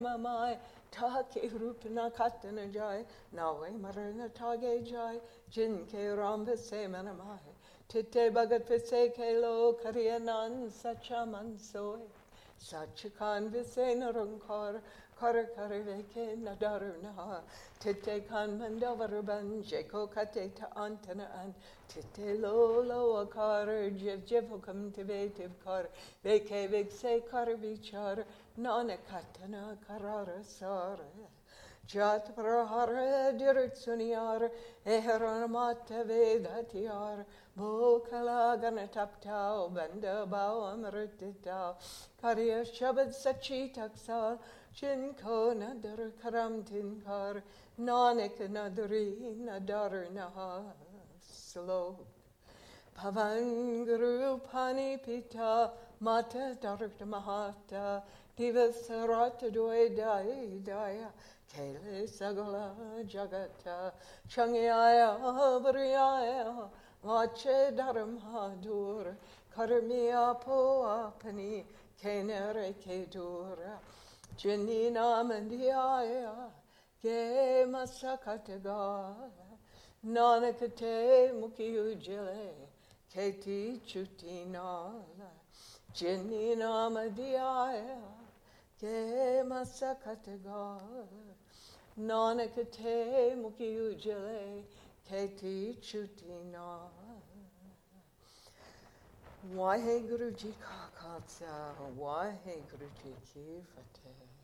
Mamai take rupna katana jai nawe marana tage jai jin ke ram vise manamai titte bagat vise ke lo karianan sachaman soe sachakan vise narankar kar kar veke nadaruna titte kan mandavar ban jeko kate ta antana an titte lo akar jev jevokam tivetiv kar veke vekse kar vichar Nana katana karara sara Jat prahara dirit suniar Eheran mata vedatiar Bokala gana taptao Banda bao amrititao Karya shabad sachi taksal Jinko nadar karam tinkar Nanak nadari nadar naha Slow Pavan Guru Pani Pita Mata Darakta Mahata Divasarata Doi Daya Kele Sagala Jagata Changyaya Varyaya Vache Dharamhadur Karmiya Poapani Kenere Kedura Janina Mandiaya Ge Masakataga Nanakate Mukhi Ujale Keti Chutinala Janina Mandiaya Ge Masakataga Nanakate Mukhi Ujale Keti Chutinala Waheguru Ji Ka Khatsa Waheguru Ji Ki Fateh